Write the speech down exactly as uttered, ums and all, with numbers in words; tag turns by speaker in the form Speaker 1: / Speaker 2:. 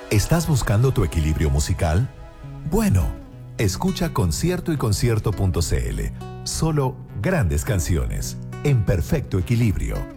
Speaker 1: ¿Estás buscando tu equilibrio musical? Bueno, escucha Concierto y Concierto punto c l. Solo grandes canciones, en perfecto equilibrio.